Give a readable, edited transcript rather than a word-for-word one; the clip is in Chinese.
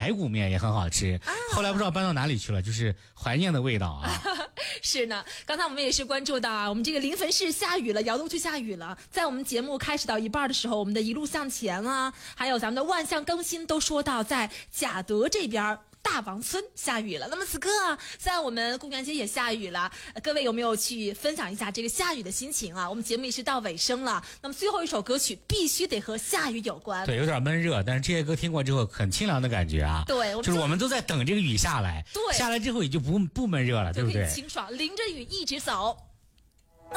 排骨面也很好吃，后来不知道搬到哪里去了，就是怀念的味道啊。 是呢，刚才我们也是关注到啊，我们这个临汾市下雨了，瑶东区下雨了。在我们节目开始到一半的时候，我们的一路向前啊，还有咱们的万象更新都说到在贾德这边大王村下雨了。那么此刻啊，在我们公园街也下雨了，各位有没有去分享一下这个下雨的心情啊？我们节目也是到尾声了，那么最后一首歌曲必须得和下雨有关。 对，有点闷热，但是这些歌听过之后很清凉的感觉啊。 对， 就是我们都在等这个雨下来， 对， 下来之后也就不闷热了，对不对？ 就可以清爽，淋着雨一直走。